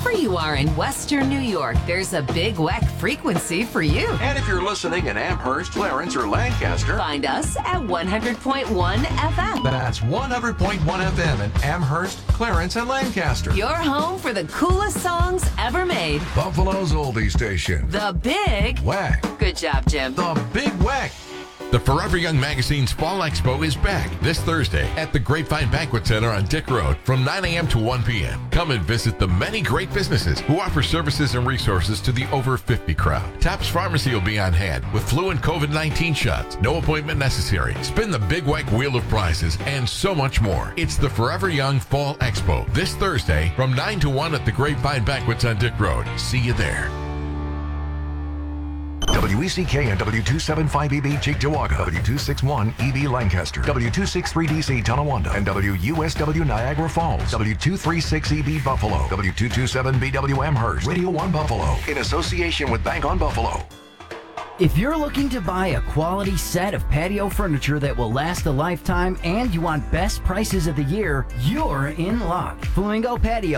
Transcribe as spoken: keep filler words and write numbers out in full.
Wherever you are in Western New York, there's a Big Weck frequency for you. And if you're listening in Amherst, Clarence, or Lancaster, Find us at one hundred point one F M. that's one hundred point one F M in Amherst, Clarence, and Lancaster. Your home for the coolest songs ever made. Buffalo's oldie station. The Big Weck. Good job, Jim. The Big Weck. The Forever Young Magazine's Fall Expo is back this Thursday at the Grapevine Banquet Center on Dick Road from nine a.m. to one p.m. Come and visit the many great businesses who offer services and resources to the over fifty crowd. Tops Pharmacy will be on hand with flu and COVID nineteen shots. No appointment necessary. Spin the Big Weck Wheel of Prizes and so much more. It's the Forever Young Fall Expo this Thursday from nine to one at the Grapevine Banquets on Dick Road. See you there. W E C K and W two seventy-five E B Cheektowaga, W two sixty-one E B Lancaster, W two sixty-three D C Tonawanda, and W U S W Niagara Falls, W two thirty-six E B Buffalo, W two twenty-seven B W Amherst, Radio one Buffalo, in association with Bank on Buffalo. If you're looking to buy a quality set of patio furniture that will last a lifetime and you want best prices of the year, you're in luck. Flamingo Patio